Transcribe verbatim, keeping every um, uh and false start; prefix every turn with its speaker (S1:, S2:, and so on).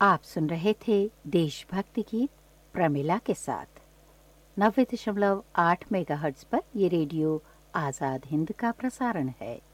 S1: आप सुन रहे थे देशभक्ति गीत प्रमिला के साथ। नब्बे दशमलव आठ मेगाहर्ट्ज पर ये रेडियो आजाद हिंद का प्रसारण है।